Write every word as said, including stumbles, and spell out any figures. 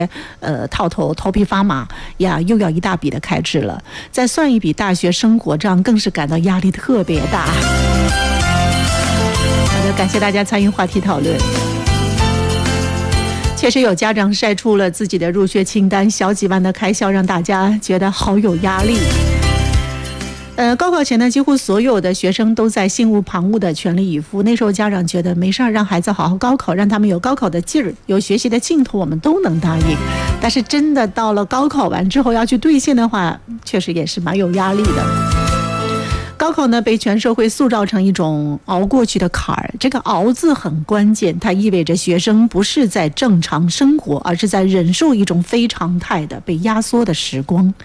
呃，套头头皮发麻呀，又要一大笔的开支了，再算一笔大学生活账，更是感到压力特别大。好的，感谢大家参与话题讨论。确实有家长晒出了自己的入学清单，小几万的开销让大家觉得好有压力。呃，高考前呢，几乎所有的学生都在心无旁骛的全力以赴。那时候家长觉得没事儿，让孩子好好高考，让他们有高考的劲儿，有学习的劲头，我们都能答应。但是真的到了高考完之后要去兑现的话，确实也是蛮有压力的。高考呢，被全社会塑造成一种熬过去的坎儿。这个“熬”字很关键，它意味着学生不是在正常生活，而是在忍受一种非常态的被压缩的时光。